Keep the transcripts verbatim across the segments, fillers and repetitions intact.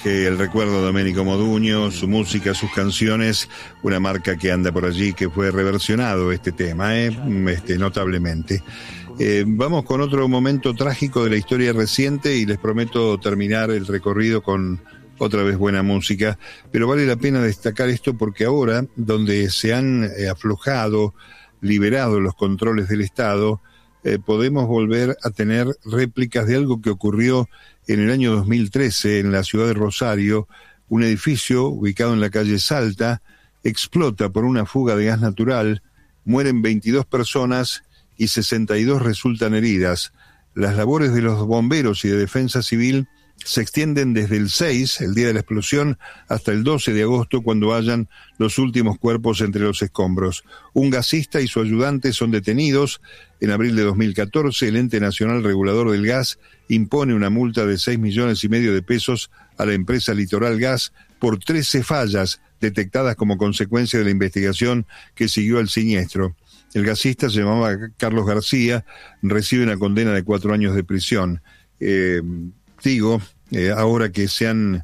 que el recuerdo de Domenico Modugno, su música, sus canciones, una marca que anda por allí, que fue reversionado este tema, ¿eh? este, notablemente. Eh, vamos con otro momento trágico de la historia reciente y les prometo terminar el recorrido con otra vez buena música, pero vale la pena destacar esto porque ahora, donde se han eh, aflojado, liberado los controles del Estado, eh, podemos volver a tener réplicas de algo que ocurrió en el año dos mil trece en la ciudad de Rosario. Un edificio ubicado en la calle Salta explota por una fuga de gas natural, mueren veintidós personas y sesenta y dos resultan heridas. Las labores de los bomberos y de defensa civil se extienden desde el seis, el día de la explosión, hasta el doce de agosto, cuando hallan los últimos cuerpos entre los escombros. Un gasista y su ayudante son detenidos. En abril de dos mil catorce, el Ente Nacional Regulador del Gas impone una multa de seis millones y medio de pesos a la empresa Litoral Gas por trece fallas detectadas como consecuencia de la investigación que siguió al siniestro. El gasista se llamaba Carlos García, recibe una condena de cuatro años de prisión. Eh, digo, eh, ahora que se han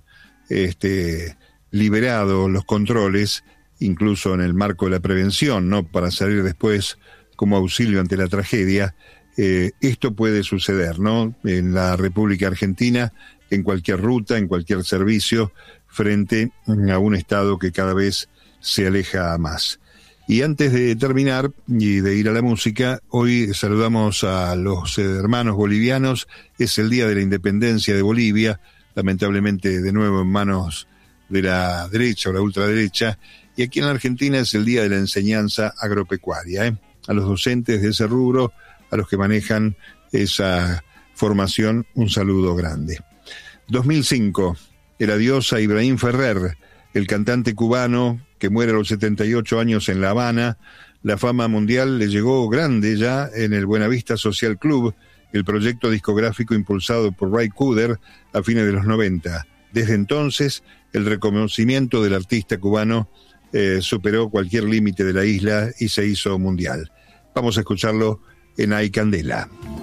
este, liberado los controles, incluso en el marco de la prevención, ¿no? Para salir después como auxilio ante la tragedia, eh, esto puede suceder, ¿no? En la República Argentina, en cualquier ruta, en cualquier servicio, frente a un Estado que cada vez se aleja más. Y antes de terminar y de ir a la música, hoy saludamos a los hermanos bolivianos. Es el Día de la Independencia de Bolivia, lamentablemente de nuevo en manos de la derecha o la ultraderecha. Y aquí en la Argentina es el Día de la Enseñanza Agropecuaria, ¿eh? A los docentes de ese rubro, a los que manejan esa formación, un saludo grande. dos mil cinco, el adiós a Ibrahim Ferrer, el cantante cubano que muere a los setenta y ocho años en La Habana. La fama mundial le llegó grande ya en el Buenavista Social Club, el proyecto discográfico impulsado por Ray Cooder a fines de los noventa. Desde entonces, el reconocimiento del artista cubano eh, superó cualquier límite de la isla y se hizo mundial. Vamos a escucharlo en Ay Candela.